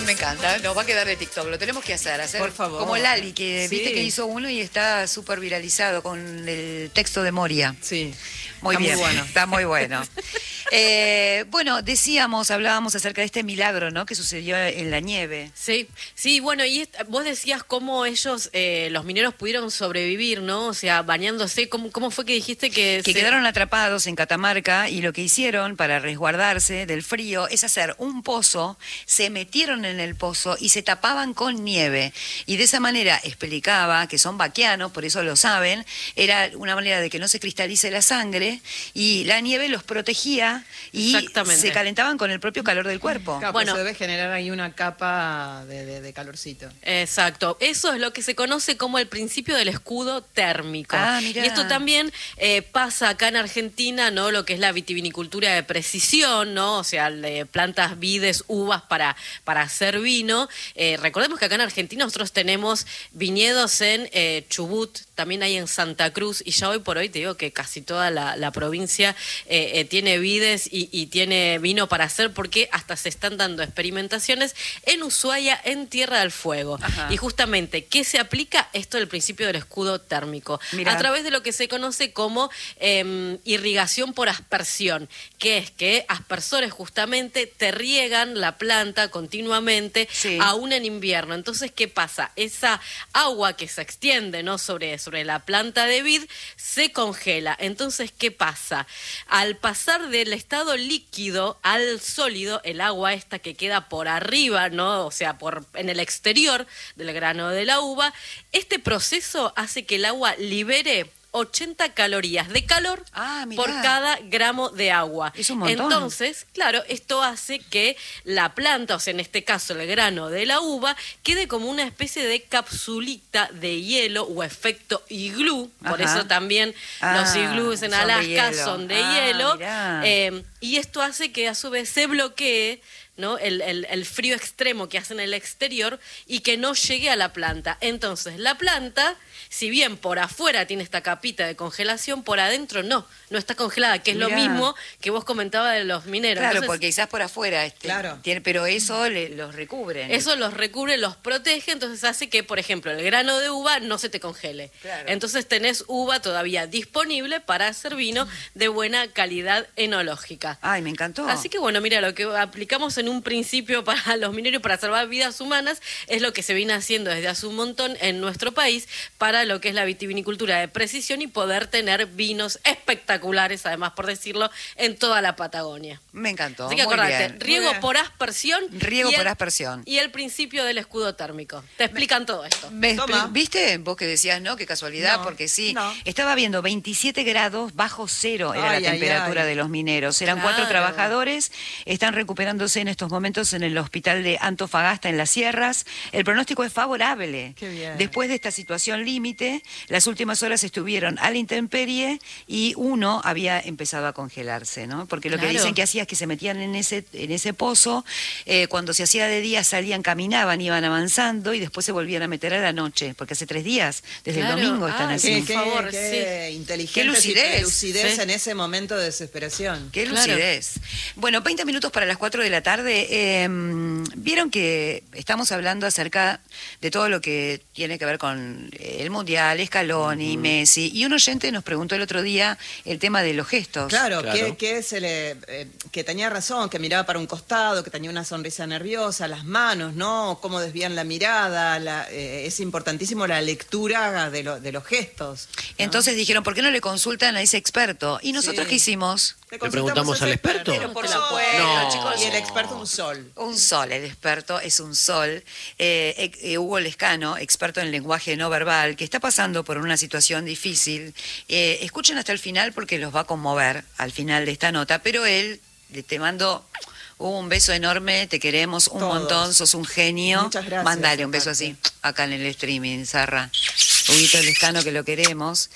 Me encanta, nos va a quedar de TikTok, lo tenemos que hacer Por favor. como Lali, que Sí. viste que hizo uno y está súper viralizado con el texto de Moria. Sí. Muy Está bien, muy bueno. está muy bueno. Bueno, hablábamos acerca de este milagro, ¿no? Que sucedió en la nieve. Sí, sí, bueno, y vos decías cómo ellos, los mineros pudieron sobrevivir, ¿no? O sea, bañándose, ¿cómo fue que dijiste que Quedaron atrapados en Catamarca y lo que hicieron para resguardarse del frío es hacer un pozo, se metieron en el pozo y se tapaban con nieve. Y de esa manera explicaba que son vaquianos, por eso lo saben, era una manera de que no se cristalice la sangre y la nieve los protegía y Exactamente. se calentaban con el propio calor del cuerpo. Claro, Bueno. bueno, se debe generar ahí una capa de calorcito. Exacto, eso es lo que se conoce como el principio del escudo térmico. Ah, mirá. Y esto también pasa acá en Argentina, ¿no? Lo que es la vitivinicultura de precisión, ¿no? O sea, plantas, vides, uvas para hacer vino. Recordemos que acá en Argentina nosotros tenemos viñedos en Chubut, también hay en Santa Cruz, y ya hoy por hoy te digo que casi toda la provincia tiene vides y tiene vino para hacer, porque hasta se están dando experimentaciones en Ushuaia, en Tierra del Fuego. Ajá. Y justamente, ¿qué se aplica? Esto del principio del escudo térmico. Mirá. A través de lo que se conoce como irrigación por aspersión, que es que aspersores justamente te riegan la planta continuamente, Sí. aún en invierno. Entonces, ¿qué pasa? Esa agua que se extiende, ¿no? sobre la planta de vid se congela. Entonces, ¿qué pasa? Al pasar del estado líquido al sólido, el agua esta que queda por arriba, ¿no? O sea, en el exterior del grano de la uva, este proceso hace que el agua libere 80 calorías de calor Mirá. por cada gramo de agua. Es un montón. Entonces, claro, esto hace que la planta, o sea, en este caso el grano de la uva, quede como una especie de capsulita de hielo o efecto iglú. Por Ajá. eso también los iglús en son de Alaska hielo. son de hielo. Mirá. Y esto hace que a su vez se bloquee, ¿no? el frío extremo que hace en el exterior y que no llegue a la planta. Entonces, la planta, si bien por afuera tiene esta capita de congelación, por adentro no está congelada, que es lo Mirá. mismo que vos comentabas de los mineros. Claro, Entonces, porque quizás por afuera Claro. pero eso los recubre. eso los recubre, los protege, entonces hace que, por ejemplo, el grano de uva no se te congele. Claro. Entonces tenés uva todavía disponible para hacer vino de buena calidad enológica. Ay, me encantó. Así que bueno, mira, lo que aplicamos en un principio para los mineros y para salvar vidas humanas es lo que se viene haciendo desde hace un montón en nuestro país para lo que es la vitivinicultura de precisión y poder tener vinos espectaculares, además por decirlo, en toda la Patagonia. Me encantó. Así que muy acordate, bien. riego Muy bien. por aspersión. Riego y por el- aspersión. Y el principio del escudo térmico. Te explican todo esto. Toma. ¿Viste? Vos que decías, ¿no? Qué casualidad, No, porque sí. no. Estaba viendo 27 grados bajo cero era Ay, la ay, temperatura ay. de los mineros. Eran 4 Claro. trabajadores, están recuperándose en estos momentos en el hospital de Antofagasta, en las sierras. El pronóstico es favorable. Qué bien. Después de esta situación límite, las últimas horas estuvieron a la intemperie y uno había empezado a congelarse, ¿no? Porque lo que Claro. dicen que hacía es que se metían en ese pozo, cuando se hacía de día salían, caminaban, iban avanzando y después se volvían a meter a la noche, porque hace 3 días, desde Claro. el domingo están Ay, así. por favor, qué sí. inteligente, Qué lucidez. qué lucidez Sí. en ese momento de desesperación. Qué Claro. lucidez. Bueno, 20 minutos para las 4 de la tarde. Vieron que estamos hablando acerca de todo lo que tiene que ver con el Mundial, Scaloni, Messi, y un oyente nos preguntó el otro día el tema de los gestos. Claro, Claro. que tenía razón, que miraba para un costado, que tenía una sonrisa nerviosa, las manos, ¿no? Cómo desvían la mirada, es importantísimo la lectura de los gestos. ¿no? Entonces dijeron, ¿por qué no le consultan a ese experto? ¿Y nosotros Sí. qué hicimos? Le preguntamos a ese al experto? Pero por Te la supuesto, puedo. chicos. Y el experto un sol. Un sol, el experto es un sol. Hugo Lescano, experto en lenguaje no verbal, que está pasando por una situación difícil. Escuchen hasta el final porque los va a conmover al final de esta nota, pero él, te mando un beso enorme, te queremos un Todos. montón, sos un genio. Muchas gracias, Mandale un beso aparte. así, acá en el streaming, Sarra. Huguito Lescano, que lo queremos.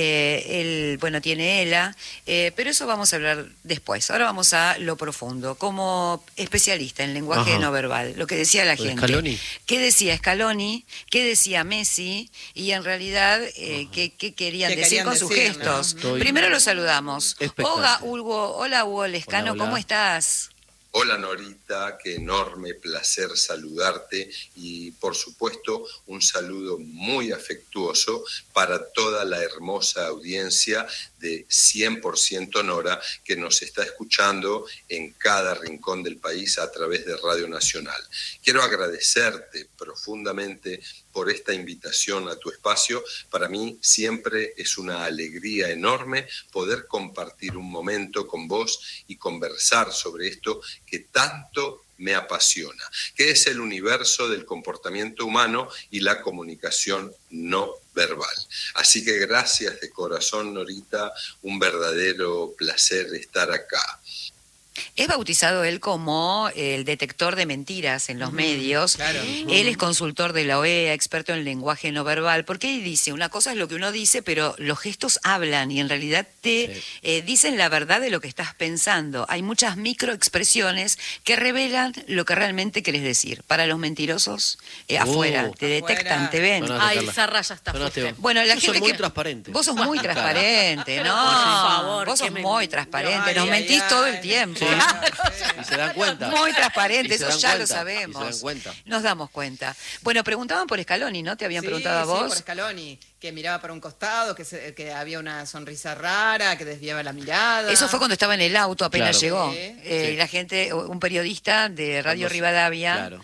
Él, bueno, tiene ELA, pero eso vamos a hablar después. Ahora vamos a lo profundo. Como especialista en lenguaje Ajá. no verbal, lo que decía la Lo de gente. Scaloni. ¿Qué decía Scaloni? ¿Qué decía Messi? Y en realidad, ¿qué querían ¿Qué decir querían con sus decir, gestos? no? Estoy Primero lo saludamos. expectante. Hola, Hugo Lescano, Hola, hola. ¿cómo estás? Hola Norita, qué enorme placer saludarte y por supuesto un saludo muy afectuoso para toda la hermosa audiencia de 100% Nora que nos está escuchando en cada rincón del país a través de Radio Nacional. Quiero agradecerte profundamente por esta invitación a tu espacio. Para mí siempre es una alegría enorme poder compartir un momento con vos y conversar sobre esto que tanto me apasiona, que es el universo del comportamiento humano y la comunicación no verbal. Así que gracias de corazón, Norita, un verdadero placer estar acá. Es bautizado él como el detector de mentiras en los medios. Claro. Él es consultor de la OEA, experto en lenguaje no verbal, porque él dice, una cosa es lo que uno dice, pero los gestos hablan y en realidad te dicen la verdad de lo que estás pensando. Hay muchas microexpresiones que revelan lo que realmente querés decir. Para los mentirosos, afuera, te detectan, te ven. Ay, Sarra ya está fuiste. Bueno, la Yo gente soy muy que... transparente. Vos sos muy transparente, ¿no? Por favor, vos sos qué muy mentira. transparente, Ay, nos ay, mentís ay. todo el tiempo. Sí. Y se dan cuenta. Muy transparente, Y se eso dan ya lo cuenta, sabemos. y se dan cuenta. Nos damos cuenta. Bueno, preguntaban por Scaloni, ¿no? Te habían preguntado a Sí, vos. por Scaloni, que miraba para un costado, que había una sonrisa rara, que desviaba la mirada. Eso fue cuando estaba en el auto, apenas Claro. llegó. Sí. Y la gente, un periodista de Radio Cuando- Rivadavia, claro.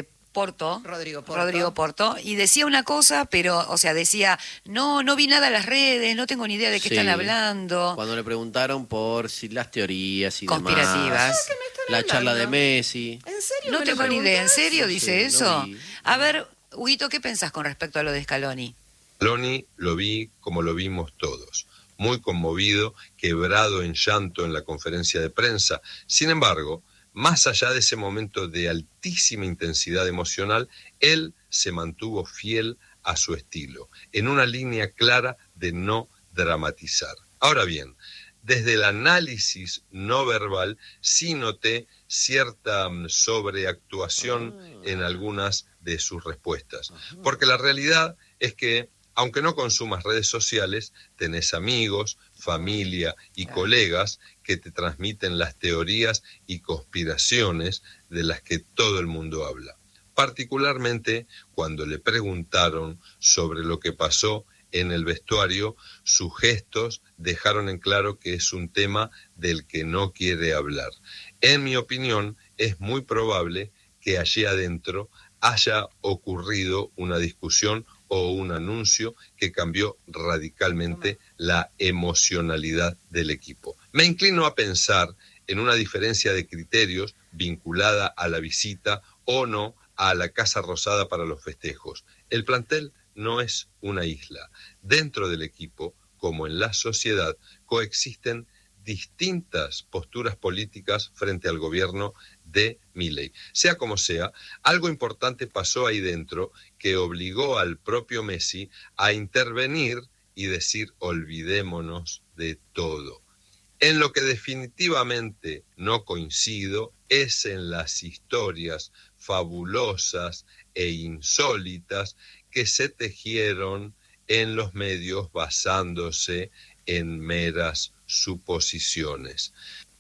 Rodrigo Rodrigo Porto, y decía una cosa, pero, o sea, decía, no vi nada en las redes, no tengo ni idea de qué Sí. están hablando. Cuando le preguntaron por si las teorías y Conspirativas. demás, la charla de Messi. ¿En serio? No me lo tengo ni idea, ¿en preguntás? serio Sí, dice no eso? vi. A ver, Huguito, ¿qué pensás con respecto a lo de Scaloni? Scaloni lo vi como lo vimos todos, muy conmovido, quebrado en llanto en la conferencia de prensa. Sin embargo, más allá de ese momento de altísima intensidad emocional, él se mantuvo fiel a su estilo, en una línea clara de no dramatizar. Ahora bien, desde el análisis no verbal sí noté cierta sobreactuación en algunas de sus respuestas, porque la realidad es que, aunque no consumas redes sociales, tenés amigos, familia y colegas que te transmiten las teorías y conspiraciones de las que todo el mundo habla. Particularmente cuando le preguntaron sobre lo que pasó en el vestuario, sus gestos dejaron en claro que es un tema del que no quiere hablar. En mi opinión, es muy probable que allí adentro haya ocurrido una discusión o un anuncio que cambió radicalmente la emocionalidad del equipo. Me inclino a pensar en una diferencia de criterios vinculada a la visita o no a la Casa Rosada para los festejos. El plantel no es una isla. Dentro del equipo, como en la sociedad, coexisten distintas posturas políticas frente al gobierno de Milei. Sea como sea, algo importante pasó ahí dentro que obligó al propio Messi a intervenir y decir olvidémonos de todo. En lo que definitivamente no coincido es en las historias fabulosas e insólitas que se tejieron en los medios basándose en meras suposiciones.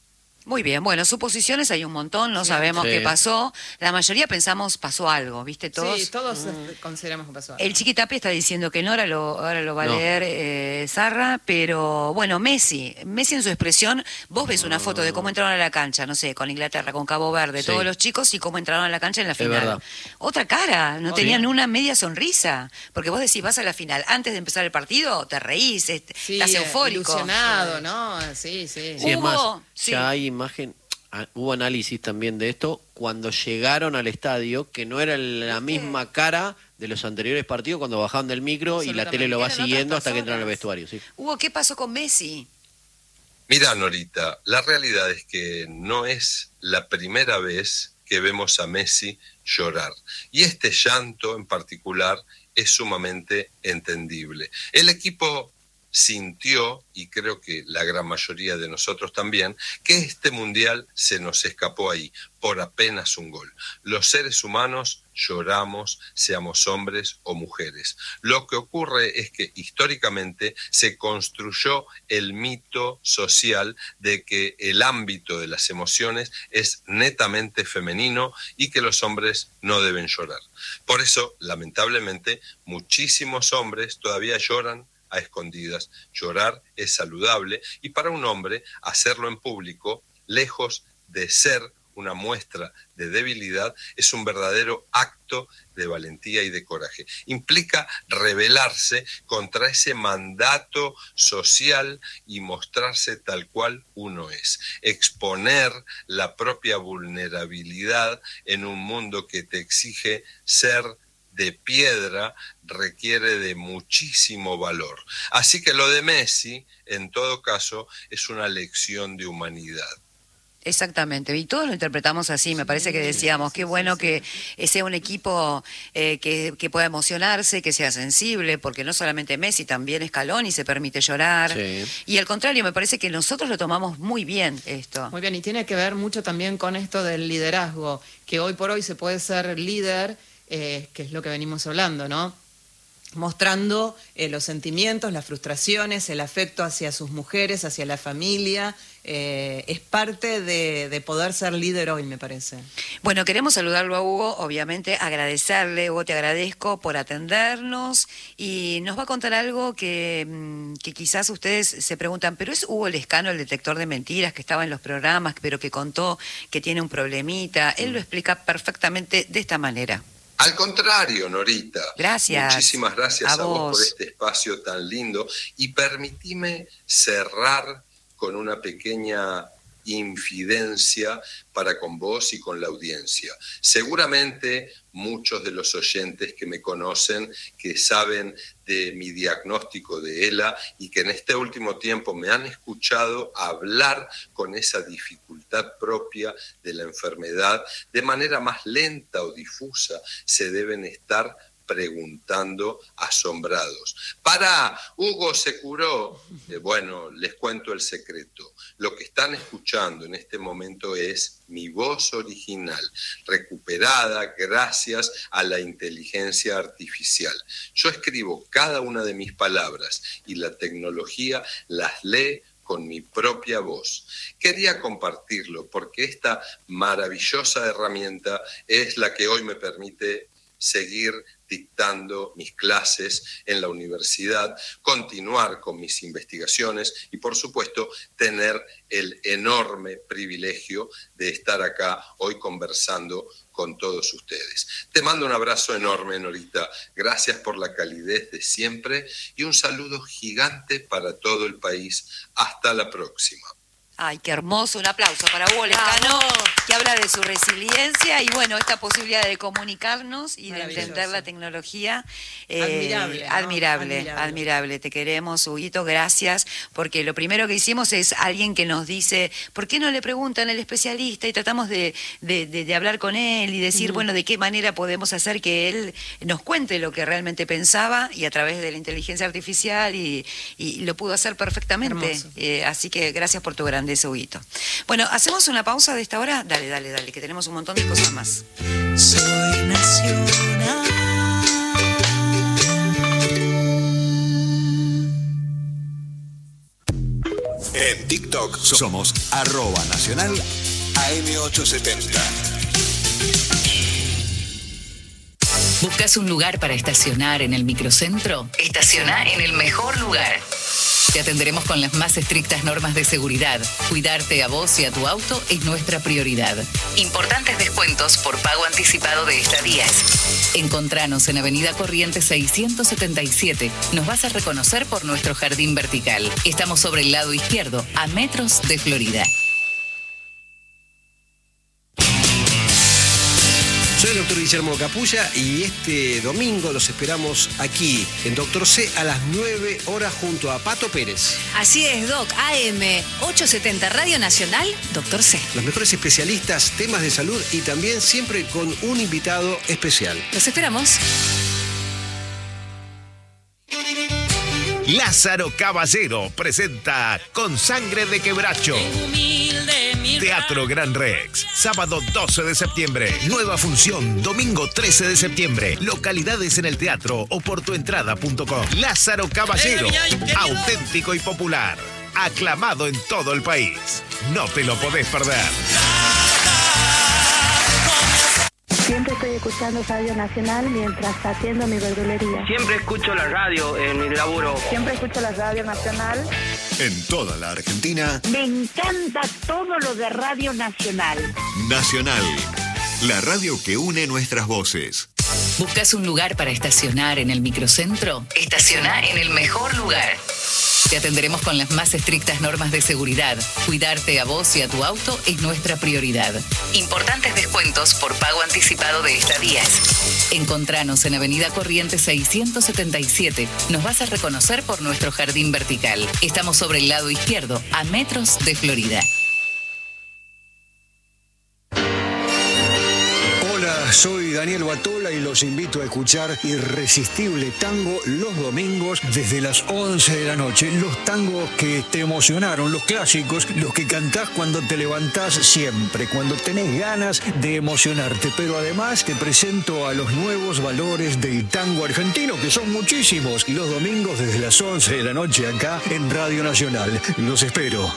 Muy bien, bueno, suposiciones hay un montón, no sabemos Sí. qué pasó. La mayoría pensamos pasó algo, ¿viste? Todos. Sí, todos consideramos que pasó algo. El Chiquitapia está diciendo que no, ahora lo va a No. leer Sarra, pero bueno, Messi en su expresión, vos ves una foto de cómo entraron a la cancha, no sé, con Inglaterra, con Cabo Verde, Sí. todos los chicos y cómo entraron a la cancha en la final. verdad. Otra cara, no Sí. tenían una media sonrisa, porque vos decís, vas a la final, antes de empezar el partido, te reís, Sí, estás eufórico. ilusionado, ¿no? Sí. Sí, es Hubo, más, sí. ya hay imagen, hubo análisis también de esto cuando llegaron al estadio, que no era la misma cara de los anteriores partidos cuando bajaban del micro y la tele lo va Absolutamente. Eran siguiendo otras hasta que entran al personas. vestuario. Sí. Hugo, ¿qué pasó con Messi? Mira, Norita, la realidad es que no es la primera vez que vemos a Messi llorar. Y este llanto en particular es sumamente entendible. El equipo sintió, y creo que la gran mayoría de nosotros también, que este mundial se nos escapó ahí, por apenas un gol. Los seres humanos lloramos, seamos hombres o mujeres. Lo que ocurre es que históricamente se construyó el mito social de que el ámbito de las emociones es netamente femenino y que los hombres no deben llorar. Por eso, lamentablemente, muchísimos hombres todavía lloran a escondidas. Llorar es saludable y para un hombre hacerlo en público, lejos de ser una muestra de debilidad, es un verdadero acto de valentía y de coraje. Implica rebelarse contra ese mandato social y mostrarse tal cual uno es. Exponer la propia vulnerabilidad en un mundo que te exige ser de piedra requiere de muchísimo valor. Así que lo de Messi, en todo caso, es una lección de humanidad. Exactamente, y todos lo interpretamos así, me parece que decíamos, qué bueno que sea un equipo que pueda emocionarse, que sea sensible, porque no solamente Messi, también Scaloni se permite llorar, Sí. Y al contrario, me parece que nosotros lo tomamos muy bien esto. Muy bien, y tiene que ver mucho también con esto del liderazgo, que hoy por hoy se puede ser líder, que es lo que venimos hablando, ¿no? Mostrando los sentimientos, las frustraciones, el afecto hacia sus mujeres, hacia la familia. Es parte de poder ser líder hoy, me parece. Bueno, queremos saludarlo a Hugo, obviamente agradecerle. Hugo, te agradezco por atendernos y nos va a contar algo que quizás ustedes se preguntan, pero ¿es Hugo Lescano el detector de mentiras que estaba en los programas, pero que contó que tiene un problemita? Él lo explica perfectamente de esta manera. Al contrario, Norita. Gracias. Muchísimas gracias a vos por vos. este espacio tan lindo. Y permitime cerrar con una pequeña infidencia para con vos y con la audiencia. Seguramente muchos de los oyentes que me conocen, que saben de mi diagnóstico de ELA y que en este último tiempo me han escuchado hablar con esa dificultad propia de la enfermedad, de manera más lenta o difusa, se deben estar preguntando asombrados. ¡Para! ¿Hugo se curó? Bueno, les cuento el secreto. Lo que están escuchando en este momento es mi voz original, recuperada gracias a la inteligencia artificial. Yo escribo cada una de mis palabras y la tecnología las lee con mi propia voz. Quería compartirlo porque esta maravillosa herramienta es la que hoy me permite seguir dictando mis clases en la universidad, continuar con mis investigaciones y, por supuesto, tener el enorme privilegio de estar acá hoy conversando con todos ustedes. Te mando un abrazo enorme, Norita. Gracias por la calidez de siempre y un saludo gigante para todo el país. Hasta la próxima. Ay, qué hermoso, un aplauso para Hugo Lescano, que habla de su resiliencia y bueno, esta posibilidad de comunicarnos y de entender la tecnología. Admirable, ¿no? Admirable. Te queremos, Huguito, gracias, porque lo primero que hicimos es alguien que nos dice, ¿por qué no le preguntan al especialista? Y tratamos de hablar con él y decir, bueno, de qué manera podemos hacer que él nos cuente lo que realmente pensaba y a través de la inteligencia artificial y lo pudo hacer perfectamente. Así que gracias por tu grandeza, Huguito. Bueno, ¿hacemos una pausa de esta hora? Dale, que tenemos un montón de cosas más. Soy nacional. En TikTok somos @nacional AM870. ¿Buscas un lugar para estacionar en el microcentro? Estaciona en el mejor lugar. Te atenderemos con las más estrictas normas de seguridad. Cuidarte a vos y a tu auto es nuestra prioridad. Importantes descuentos por pago anticipado de estadías. Encontranos en Avenida Corrientes 677. Nos vas a reconocer por nuestro jardín vertical. Estamos sobre el lado izquierdo, a metros de Florida. Soy el doctor Guillermo Capulla y este domingo los esperamos aquí en Doctor C a las 9 horas junto a Pato Pérez. Así es, Doc. AM 870 Radio Nacional, Doctor C. Los mejores especialistas, temas de salud y también siempre con un invitado especial. Los esperamos. Lázaro Caballero presenta Con Sangre de Quebracho. Teatro Gran Rex, sábado 12 de septiembre. Nueva función, domingo 13 de septiembre. Localidades en el teatro o por tuentrada.com. Lázaro Caballero, auténtico y popular. Aclamado en todo el país. No te lo podés perder. Siempre estoy escuchando Radio Nacional mientras atiendo mi verdulería. Siempre escucho la radio en mi laburo. Siempre escucho la Radio Nacional. En toda la Argentina. Me encanta todo lo de Radio Nacional. Nacional, la radio que une nuestras voces. ¿Buscas un lugar para estacionar en el microcentro? Estaciona en el mejor lugar. Te atenderemos con las más estrictas normas de seguridad. Cuidarte a vos y a tu auto es nuestra prioridad. Importantes descuentos por pago anticipado de estadías. Encontranos en Avenida Corrientes 677. Nos vas a reconocer por nuestro jardín vertical. Estamos sobre el lado izquierdo, a metros de Florida. Hola, soy Daniel Batola y los invito a escuchar Irresistible Tango los domingos desde las 11 de la noche. Los tangos que te emocionaron, los clásicos, los que cantás cuando te levantás siempre, cuando tenés ganas de emocionarte. Pero además te presento a los nuevos valores del tango argentino, que son muchísimos. Los domingos desde las 11 de la noche acá en Radio Nacional. Los espero.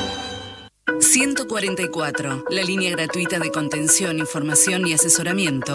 144, la línea gratuita de contención, información y asesoramiento